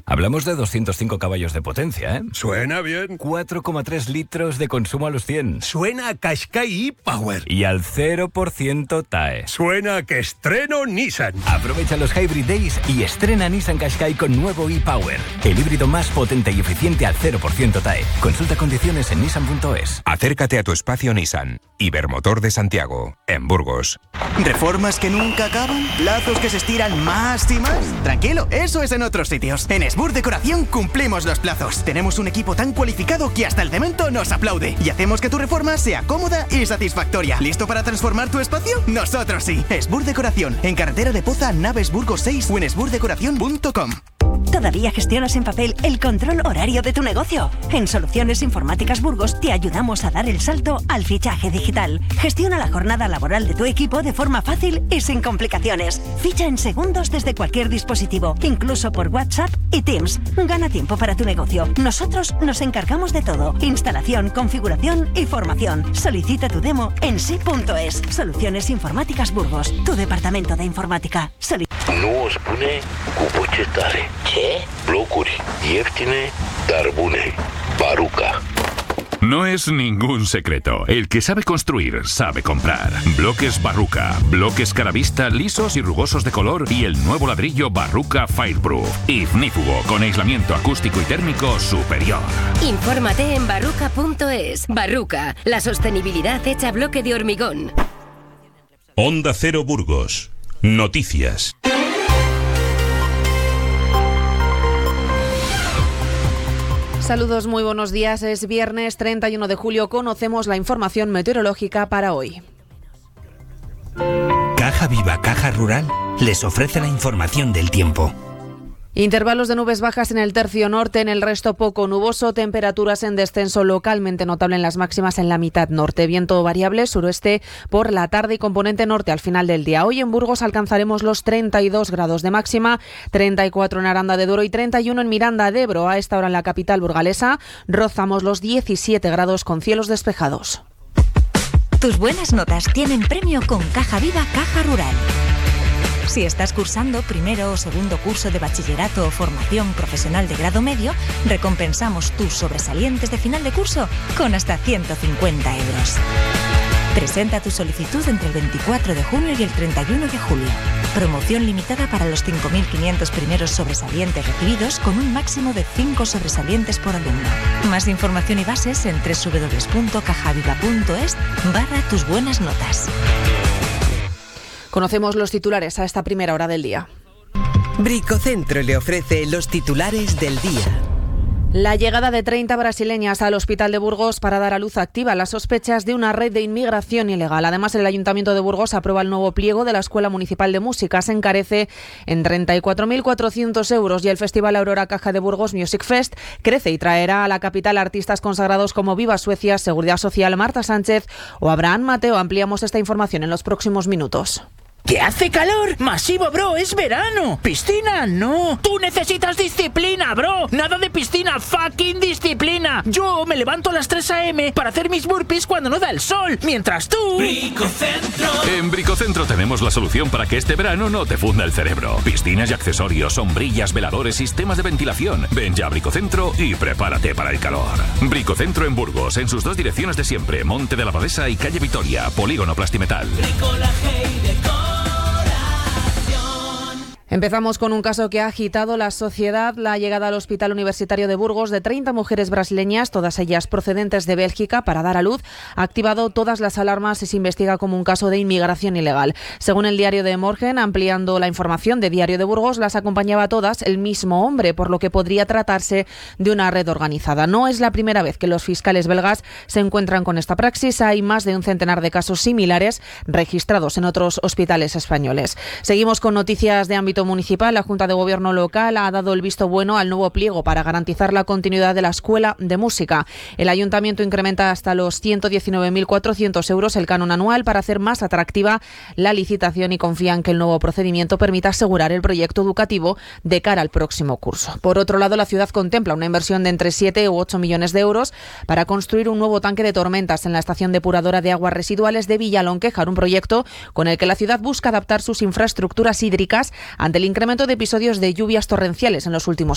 Hablamos de 205 caballos de potencia, ¿eh? Suena bien. 4,3 litros de consumo a los 100. Suena a Qashqai e-Power. Y al 0% TAE. Suena a que estreno Nissan. Aprovecha los Hybrid Days y estrena Nissan Qashqai con nuevo e-Power. El híbrido más potente y eficiente al 0% TAE. Consulta condiciones en nissan.es. Acércate a tu espacio Nissan. Ibermotor de Santiago, en Burgos. ¿Reformas que nunca acaban? ¿Plazos que se estiran más y más? Tranquilo, eso es en otros sitios. En Esbur Decoración cumplimos los plazos. Tenemos un equipo tan cualificado que hasta el cemento nos aplaude. Y hacemos que tu reforma sea cómoda y satisfactoria. ¿Listo para transformar tu espacio? Nosotros sí. Esbur Decoración, en carretera de Poza, Naves Burgos 6 o en esburdecoración.com. ¿Todavía gestionas en papel el control horario de tu negocio? En Soluciones Informáticas Burgos te ayudamos a dar el salto al fichaje digital. Gestiona la jornada laboral de tu equipo de forma fácil y sin complicaciones. Ficha en segundos desde cualquier dispositivo, incluso por WhatsApp y Teams. Gana tiempo para tu negocio. Nosotros nos encargamos de todo. Instalación, configuración y formación. Solicita tu demo en si.es. Soluciones Informáticas Burgos, tu departamento de informática. Nu o spune cu voce tare. Ce? Blocuri ieftine, dar bune. Baruca. No es ningún secreto. El que sabe construir, sabe comprar. Bloques Barruca. Bloques Caravista lisos y rugosos de color y el nuevo ladrillo Barruca Fireproof. Ignífugo con aislamiento acústico y térmico superior. Infórmate en barruca.es. Barruca, la sostenibilidad hecha bloque de hormigón. Onda Cero Burgos. Noticias. Saludos, muy buenos días. Es viernes 31 de julio. Conocemos la información meteorológica para hoy. Caja Viva, Caja Rural, les ofrece la información del tiempo. Intervalos de nubes bajas en el tercio norte, en el resto poco nuboso, temperaturas en descenso localmente notable en las máximas en la mitad norte, viento variable suroeste por la tarde y componente norte al final del día. Hoy en Burgos alcanzaremos los 32 grados de máxima, 34 en Aranda de Duero y 31 en Miranda de Ebro. A esta hora en la capital burgalesa rozamos los 17 grados con cielos despejados. Tus buenas notas tienen premio con Caja Viva, Caja Rural. Si estás cursando primero o segundo curso de bachillerato o formación profesional de grado medio, recompensamos tus sobresalientes de final de curso con hasta 150 euros. Presenta tu solicitud entre el 24 de junio y el 31 de julio. Promoción limitada para los 5.500 primeros sobresalientes recibidos con un máximo de 5 sobresalientes por alumno. Más información y bases en www.cajaviva.es/tus buenas notas. Conocemos los titulares a esta primera hora del día. Bricocentro le ofrece los titulares del día. La llegada de 30 brasileñas al Hospital de Burgos para dar a luz activa las sospechas de una red de inmigración ilegal. Además, el Ayuntamiento de Burgos aprueba el nuevo pliego de la Escuela Municipal de Música. Se encarece en 34.400 euros y el Festival Aurora Caja de Burgos Music Fest crece y traerá a la capital artistas consagrados como Viva Suecia, Seguridad Social, Marta Sánchez o Abraham Mateo. Ampliamos esta información en los próximos minutos. ¿Que hace calor? ¡Masivo, bro! ¡Es verano! ¡Piscina, no! ¡Tú necesitas disciplina, bro! ¡Nada de piscina! ¡Fucking disciplina! Yo me levanto a las 3 a.m. para hacer mis burpees cuando no da el sol, mientras tú... ¡Bricocentro! En Bricocentro tenemos la solución para que este verano no te funda el cerebro. Piscinas y accesorios, sombrillas, veladores, sistemas de ventilación. Ven ya a Bricocentro y prepárate para el calor. Bricocentro en Burgos, en sus dos direcciones de siempre, Monte de la Abadesa y Calle Vitoria, Polígono Plastimetal. Empezamos con un caso que ha agitado la sociedad, la llegada al Hospital Universitario de Burgos de 30 mujeres brasileñas, todas ellas procedentes de Bélgica, para dar a luz. Ha activado todas las alarmas y se investiga como un caso de inmigración ilegal. Según el diario de Morgen, ampliando la información de Diario de Burgos, las acompañaba a todas el mismo hombre, por lo que podría tratarse de una red organizada. No es la primera vez que los fiscales belgas se encuentran con esta praxis. Hay más de un centenar de casos similares registrados en otros hospitales españoles. Seguimos con noticias de ámbito municipal. La Junta de Gobierno local ha dado el visto bueno al nuevo pliego para garantizar la continuidad de la Escuela de Música. El Ayuntamiento incrementa hasta los 119.400 euros el canon anual para hacer más atractiva la licitación y confían que el nuevo procedimiento permita asegurar el proyecto educativo de cara al próximo curso. Por otro lado, la ciudad contempla una inversión de entre 7 u 8 millones de euros para construir un nuevo tanque de tormentas en la estación depuradora de aguas residuales de Villalonquejar, un proyecto con el que la ciudad busca adaptar sus infraestructuras hídricas ante el incremento de episodios de lluvias torrenciales en los últimos